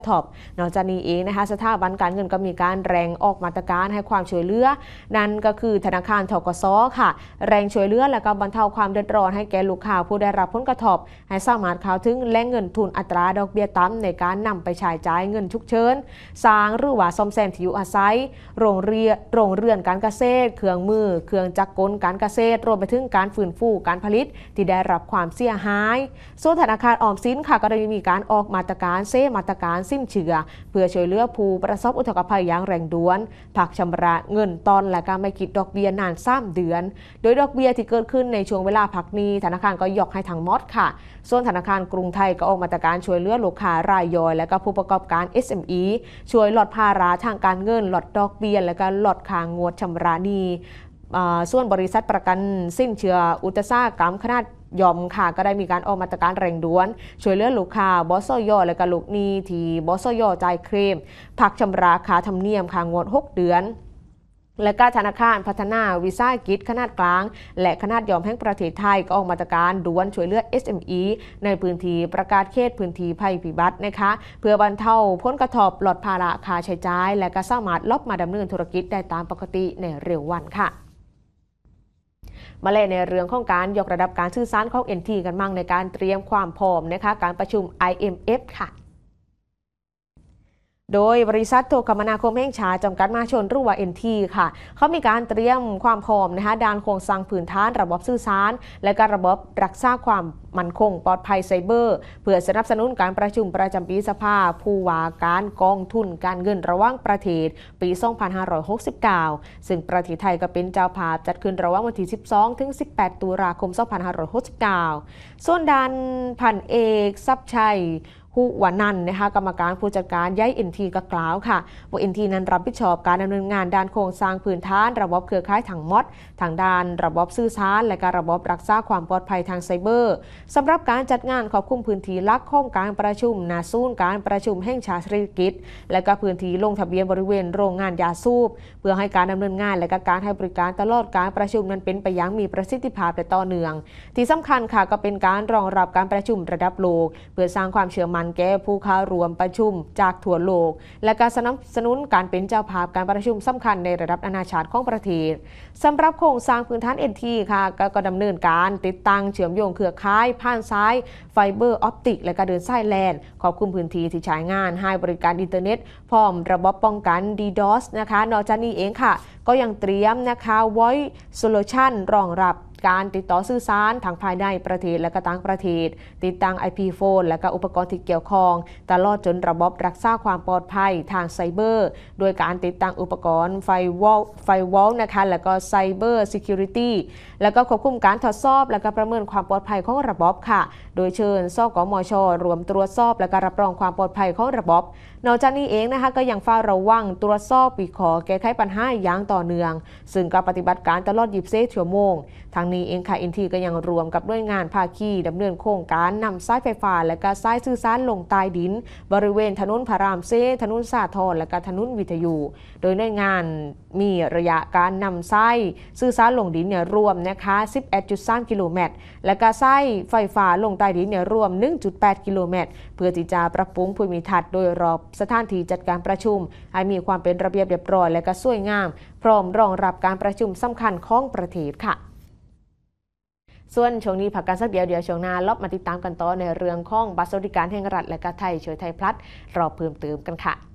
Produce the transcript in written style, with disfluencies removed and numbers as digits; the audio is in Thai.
ท็อปนอกจากนี้เองนะคะสถาบันการเงินก็มีการแรงออกมาตรการให้ความช่วยเหลือนั่นก็คือธนาคารธกส.ค่ะแรงช่วยเหลือและก็บรรเทาความเดือดร้อนให้แก่ลูกค้าผู้ได้รับผลกระทบให้สามารถเข้าถึงแหล่งเงินทุนอัตราดอกเบี้ยต่ำในการนำไปใช้จ่ายเงินฉุกเฉินสร้างหรือว่าซ่อมแซมที่อยู่อาศัยโรงเรือนการเกษตรเครื่องมือเครื่องจักรกลการเกษตรรวมไปถึงการฟื้นฟูการผลิตที่ได้รับความเสียหายส่วนธนาคารออมสินค่ะก็ได้มีการออกมาตรการมาตรการสิ้นเชื่อเพื่อช่วยเหลือผู้ประสบอุทกภัยอย่างแรงด่วนผักชำระเงินตอนและการไม่คิดดอกเบี้ยนาน3 เดือนโดยดอกเบี้ยที่เกิดขึ้นในช่วงเวลาพักนี้ธนาคารก็ยกให้ทั้งหมดค่ะส่วนธนาคารกรุงไทยก็ออกมาตรการช่วยเหลือลูกค้ารายย่อยและก็ผู้ประกอบการ SME ช่วยลดภาระทางการเงินลดดอกเบี้ยและก็ลดค่างวดชำระหนี้ส่วนบริษัทประกันสิ้นเชื่ออุตสาหกรรมขนาดย่อมค่ะก็ได้มีการออกมาตรการแรงด่วนช่วยเหลือลูกค้าบสย.และก็ลูกหนี้ที่บสย.จ่ายเคลมพักชำระค่าธรรมเนียมค่างวด6 เดือนและก็ธนาคารพัฒนาวิสาหกิจขนาดกลางและขนาดย่อมแห่งประเทศไทยก็ออกมาตรการด่วนช่วยเหลือ SME ในพื้นที่ประกาศเขตพื้นที่ภัยพิบัตินะคะเพื่อบรรเทาผลกระทบลดภาระค่าใช้จ่ายและก็สามารถลบมาดำเนินธุรกิจได้ตามปกติในเร็ววันค่ะมาเล่นในเรื่องของการยกระดับการสื่อสารของ NT กันมั่งในการเตรียมความพร้อมนะคะการประชุม IMF ค่ะโดยบริษัทโทรคมนาคมแห่งชาติจำกัดมหาชนหรือว่า NT ค่ะเขามีการเตรียมความพร้อมนะคะด้านโครงสร้างพื้นฐานระบบสื่อสารและการระบบรักษาความมั่นคงปลอดภัยไซเบอร์เพื่อสนับสนุนการประชุมประจำปีสภาผู้ว่าการกองทุนการเงินระหว่างประเทศปี 2569 ซึ่งประเทศไทยก็เป็นเจ้าภาพจัดขึ้นระหว่างวันที่ 12 ถึง 18 ตุลาคม 2569 ส่วนด้านพันเอกทรัพย์ชัยผู้วานันนะคะกรรมการผู้จัดการย้าย NT ก็กล่าวค่ะว่า NT นั้นรับผิดชอบการดำเนินงานด้านโครงสร้างพื้นฐานระบบเครือข่ายทั้งหมดทางด้านระบบสื่อสารและการระบบรักษาความปลอดภัยทางไซเบอร์สำหรับการจัดงานขอบคุมพื้นที่ลักของการประชุมณศูนย์การประชุมแห่งชาติเศรษฐกิจและก็พื้นที่ลงทะเบียนบริเวณโรงงานยาสูบเพื่อให้การดำเนินงานและการให้บริการตลอดการประชุมนั้นเป็นไปอย่างมีประสิทธิภาพและต่อเนื่องที่สำคัญค่ะก็เป็นการรองรับการประชุมระดับโลกเพื่อสร้างความเชื่อมั่นแก่ผู้เข้ารวมประชุมจากทั่วโลกและการสนับสนุนการเป็นเจ้าภาพการประชุมสำคัญในระดับนานาชาติของประเทศสำหรับโครงสร้างพื้นฐาน NT ค่ะก็ดำเนินการติดตั้งเชื่อมโยงเครือข่ายผ่านสายไฟเบอร์ออปติกและก็เดินสายแลนขอบคุมพื้นที่ที่ใช้งานให้บริการอินเทอร์เน็ตพร้อมระบบป้องกัน DDoS นะคะนอกจากนี้เองค่ะก็ยังเตรียมนะคะ Voice Solution รองรับการติดต่อสื่อสารทางภายในประเทศและก็ต่างประเทศติดตั้ง IP โฟนและก็อุปกรณ์ที่เกี่ยวข้องตลอดจนระบบรักษาความปลอดภัยทางไซเบอร์โดยการติดตั้งอุปกรณ์ไฟวอลนะคะแล้วก็ไซเบอร์ซิเคียวริตี้แล้วก็ควบคุมการทดสอบและก็ประเมินความปลอดภัยของระบบค่ะโดยเชิญสกมช.รวมตรวจสอบและก็รับรองความปลอดภัยของระบบนอกจากนี้เองนะคะก็ยังเฝ้าระวังตรวจสอบวิเคราะห์แก้ไขปัญหาอย่างต่อเนื่องซึ่งการปฏิบัติการตลอด24 ชั่วโมงทางนี้เองค่ะ NT ก็ยังรวมกับด้วยงานภาคีดำเนินโครงการนำสายไฟฟ้าและก็สายสื่อสารลงใต้ดินบริเวณถนนพระรามเซถนนสาทรและก็ถนนวิทยุโดยในงานมีระยะการนำสายสื่อสารลงดินเนี่ยรวมนะคะ 11.3 กิโลเมตรและก็สายไฟฟ้าลงใต้ดินเนี่ยรวม 1.8 กิโลเมตรเพื่อที่จะปรับปรุงภูมิทัศน์โดยรอบสถานที่จัดการประชุมให้มีความเป็นระเบียบเรียบร้อยและก็สวยงามพร้อมรองรับการประชุมสำคัญของประเทศค่ะส่วนช่วงนี้พักกันสักเดียวช่วงหน้าลบมาติดตามกันต่อในเรื่องของบัตรสวัสดิการแห่งรัฐและก็ไทยช่วยไทยพลัดรอเพิ่มเติมกันค่ะ